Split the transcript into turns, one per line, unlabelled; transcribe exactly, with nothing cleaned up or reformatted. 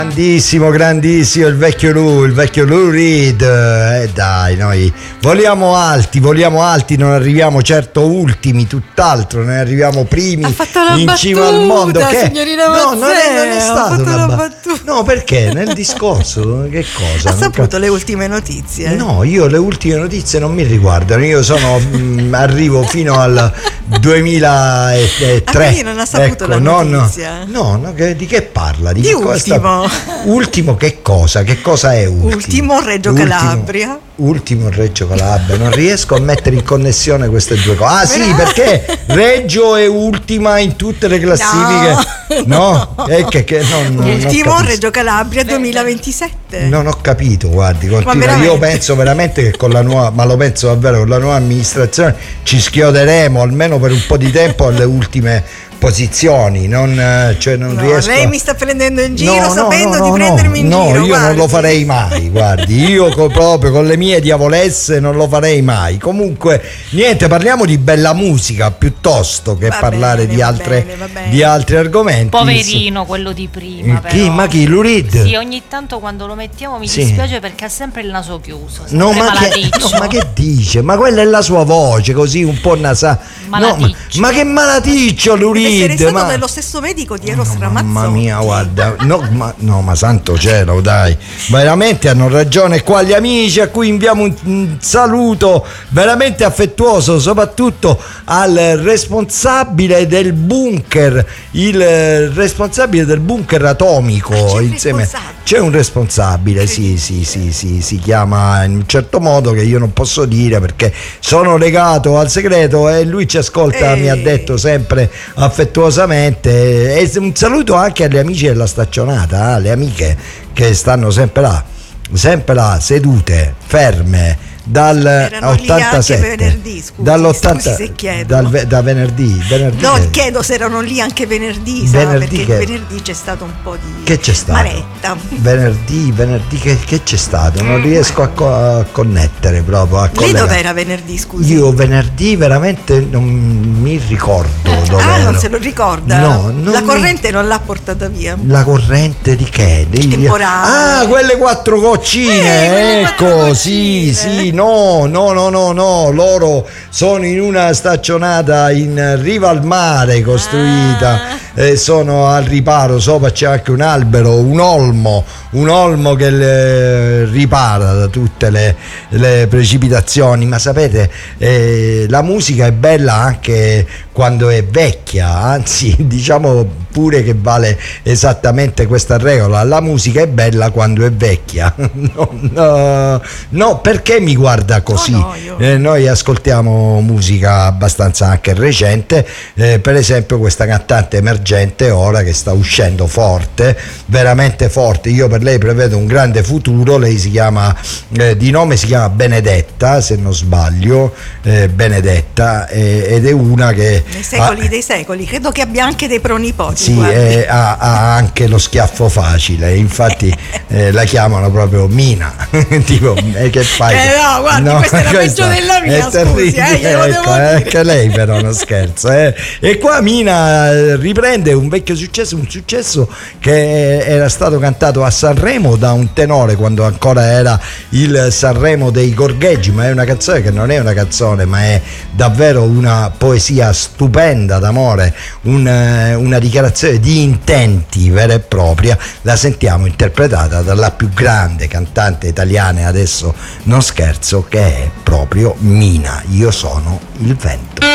Grandissimo, grandissimo il vecchio Lou, il vecchio Lou Reed. Eh dai, noi voliamo alti, voliamo alti, non arriviamo certo ultimi, tutt'altro, ne arriviamo primi in battuta,
cima al mondo. Che
signorina
no,
Mazzè, non è, non è stato una ba-
battuta.
No, perché nel discorso che cosa?
Ha saputo
cap-
le ultime notizie?
No, io le ultime notizie non mi riguardano, io sono mh, arrivo fino al duemilatré.
Ah, quindi non ha saputo
ecco,
la
no,
notizia?
No, no, che, di che parla? Di,
Di
che
ultimo.
Cosa sta... Ultimo che cosa? Che cosa è ultimo?
Ultimo Reggio
ultimo,
Calabria.
Ultimo Reggio Calabria, non riesco a mettere in connessione queste due cose. Ah sì, perché Reggio è ultima in tutte le classifiche. No, no? È che, che non, non
ultimo Reggio Calabria duemilaventisette.
Non ho capito, guardi, continua. Io penso veramente che con la nuova, ma lo penso davvero, con la nuova amministrazione ci schioderemo almeno per un po' di tempo alle ultime posizioni, non, cioè non
no,
riesco.
Lei mi sta prendendo in giro,
no,
sapendo
no, no,
di prendermi in
no,
giro.
No, io
guardi.
non lo farei mai, guardi, io co- proprio con le mie diavolesse non lo farei mai. Comunque, niente, parliamo di bella musica piuttosto che
va
parlare
bene,
di, altre,
bene, bene.
di altri argomenti.
Poverino quello di prima.
Chi?
Però.
Ma chi? Lou Reed?
Sì, ogni tanto quando lo mettiamo mi
sì.
dispiace perché ha sempre il naso chiuso.
No ma, che, no, ma che dice? Ma quella è la sua voce, così un po' nasale. No, ma, ma che malaticcio, Lou Reed?
Deve essere stato
ma...
dello stesso medico di Eros no, Ramazzotti.
Mamma mia, guarda, no ma, no, ma santo cielo, dai, veramente hanno ragione qua gli amici a cui inviamo un, un saluto veramente affettuoso, soprattutto al responsabile del bunker, il responsabile del bunker atomico.
C'è,
insieme c'è un responsabile, sì, sì, sì, sì, si chiama in un certo modo che io non posso dire perché sono legato al segreto e lui ci ascolta,
Ehi.
mi ha detto sempre affettuosamente. E un saluto anche agli amici della staccionata, alle amiche che stanno sempre là, sempre là, sedute, ferme dal
Erano
ottantasette,
lì anche venerdì, scusi,
dall'ottanta,
scusi se chiedo.
dal, da venerdì, venerdì
no
che...
chiedo se erano lì anche venerdì, sa,
venerdì
perché
che...
venerdì c'è stato un po' di
che c'è stato?
maretta.
Venerdì, venerdì che, che c'è stato? Non riesco a, co- a connettere proprio a
lei
collegare.
dov'era venerdì, scusi?
Io venerdì veramente non mi ricordo dove
ah
ero.
non se lo ricorda?
No, non
la corrente
mi...
non l'ha portata via.
La corrente di che? Dei...
temporale.
Ah, quelle quattro goccine,
eh,
ecco,
quattro
sì,
goccine.
sì, no, no, no, no, no, loro sono in una staccionata in riva al mare costruita,
ah.
eh, sono al riparo, sopra c'è anche un albero, un olmo, un olmo che le ripara da tutte le, le precipitazioni, ma sapete, eh, la musica è bella anche quando è vecchia, anzi diciamo pure che vale esattamente questa regola, la musica è bella quando è vecchia. no, no, no, perché mi guarda così?
Oh, no, io...
eh, noi ascoltiamo musica abbastanza anche recente, eh, per esempio questa cantante emergente ora che sta uscendo forte, veramente forte, io per lei prevedo un grande futuro, lei si chiama, eh, di nome si chiama Benedetta se non sbaglio, eh, Benedetta, eh, ed è una che
nei secoli
ha,
dei secoli, credo che abbia anche dei pronipoti.
sì, eh, ha, ha anche lo schiaffo facile, infatti eh, la chiamano proprio Mina. Tipo, eh, che fai?
Eh no, guardi, no, questa è la peggio della mia,
è
scusi, eh, glielo
ecco,
devo dire.
Anche lei però non scherza, eh. E qua Mina riprende un vecchio successo, un successo che era stato cantato a Sanremo da un tenore quando ancora era il Sanremo dei gorgheggi, ma è una canzone che non è una canzone, ma è davvero una poesia stupenda d'amore, un, una dichiarazione di intenti vera e propria. La sentiamo interpretata dalla più grande cantante italiana, adesso non scherzo, che è proprio Mina. Io sono il vento.